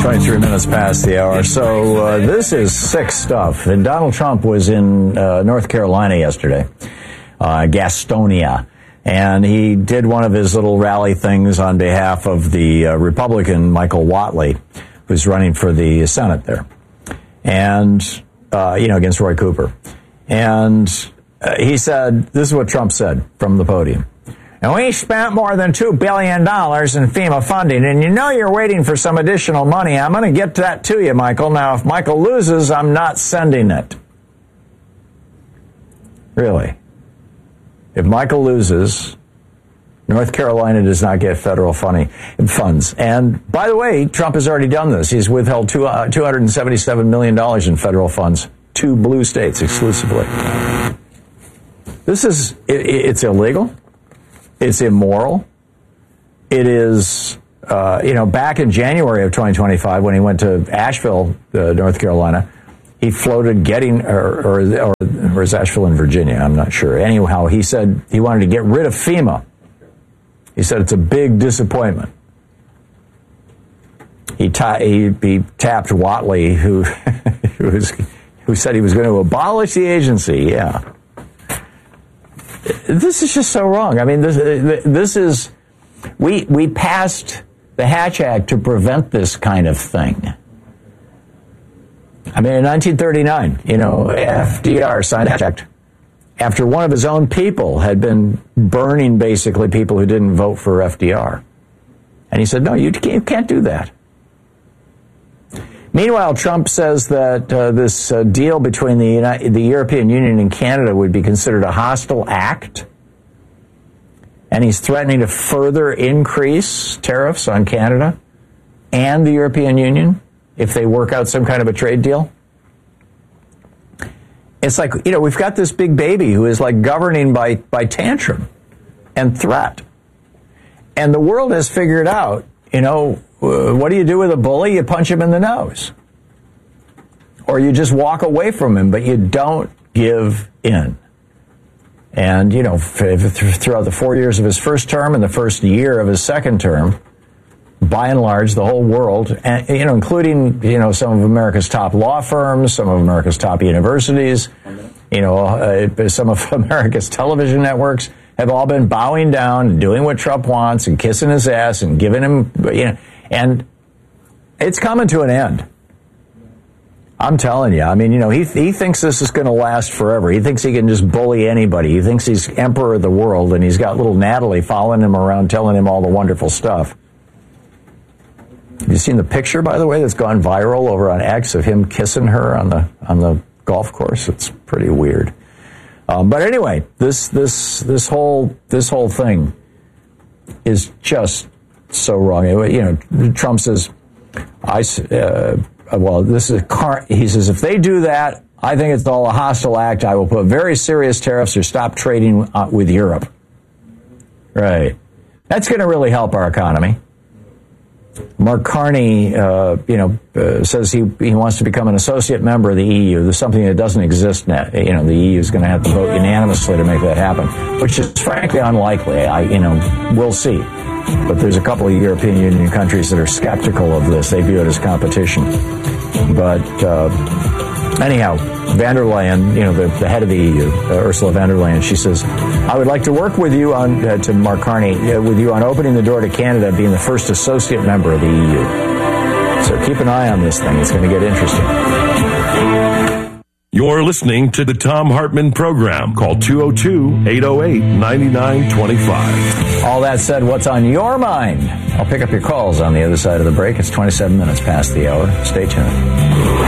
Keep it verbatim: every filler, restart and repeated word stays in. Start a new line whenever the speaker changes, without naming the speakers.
twenty-three minutes past the hour. So uh, this is sick stuff. And Donald Trump was in uh, North Carolina yesterday, uh, Gastonia, and he did one of his little rally things on behalf of the uh, Republican Michael Whatley, who's running for the Senate there, and uh, you know, against Roy Cooper. And uh, he said, this is what Trump said from the podium. And we spent more than two billion dollars in FEMA funding, and you know you're waiting for some additional money. I'm going to get that to you, Michael. Now, if Michael loses, I'm not sending it. Really. If Michael loses, North Carolina does not get federal funding, funds. And, by the way, Trump has already done this. He's withheld two, uh, two hundred seventy-seven million dollars in federal funds to blue states exclusively. This is, it, it's illegal. It's immoral. It is, uh, you know, back in January of twenty twenty-five, when he went to Asheville, uh, North Carolina, he floated getting, or, or, or, or is Asheville in Virginia? I'm not sure. Anyhow, he said he wanted to get rid of FEMA. He said it's a big disappointment. He, ta- he, he tapped Whatley, who, who, was, who said he was going to abolish the agency. Yeah. This is just so wrong. I mean, this, this is, we, we passed the Hatch Act to prevent this kind of thing. I mean, in nineteen thirty-nine, you know, F D R signed the Hatch Act after one of his own people had been burning basically people who didn't vote for F D R. And he said, no, you can't, you can't do that. Meanwhile, Trump says that uh, this uh, deal between the, United, the European Union and Canada would be considered a hostile act. And he's threatening to further increase tariffs on Canada and the European Union if they work out some kind of a trade deal. It's like, you know, we've got this big baby who is like governing by, by tantrum and threat. And the world has figured out, you know, Uh, what do you do with a bully? You punch him in the nose. Or you just walk away from him, but you don't give in. And, you know, f- f- throughout the four years of his first term and the first year of his second term, by and large, the whole world, and, you know, including, you know, some of America's top law firms, some of America's top universities, you know, uh, some of America's television networks have all been bowing down and doing what Trump wants and kissing his ass and giving him, you know, and it's coming to an end. I'm telling you. I mean, you know, he he thinks this is going to last forever. He thinks he can just bully anybody. He thinks he's emperor of the world, and he's got little Natalie following him around, telling him all the wonderful stuff. Have you seen the picture, by the way, that's gone viral over on X of him kissing her on the on the golf course? It's pretty weird. Um, but anyway, this this this whole this whole thing is just so wrong. You know, Trump says, "I uh, well, this is car." He says, "If they do that, I think it's all a hostile act. I will put very serious tariffs or stop trading uh, with Europe." Right, that's going to really help our economy. Mark Carney, uh, you know, uh, says he he wants to become an associate member of the E U. There's something that doesn't exist now. You know, the E U is going to have to vote unanimously to make that happen, which is frankly unlikely. I, you know, we'll see. But there's a couple of European Union countries that are skeptical of this. They view it as competition. But uh, anyhow, van der Leyen, you know, the, the head of the E U, uh, Ursula von der Leyen, she says, I would like to work with you on, uh, to Mark Carney, uh, with you on opening the door to Canada being the first associate member of the E U. So keep an eye on this thing. It's going to get interesting.
You're listening to the Thom Hartmann Program. Call two oh two, eight oh eight, nine nine two five.
All that said, what's on your mind? I'll pick up your calls on the other side of the break. It's twenty-seven minutes past the hour. Stay tuned.